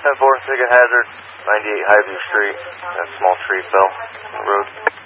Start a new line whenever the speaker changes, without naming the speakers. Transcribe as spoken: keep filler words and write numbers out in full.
ten four, ticket hazard, ninety-eight Highview Street. That small tree fell on the road.